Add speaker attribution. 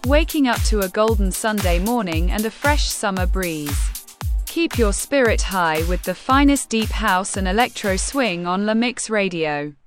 Speaker 1: waking up to a golden Sunday morning and a fresh summer breeze. Keep your spirit high with the finest deep house and electro swing on La Mix Radio.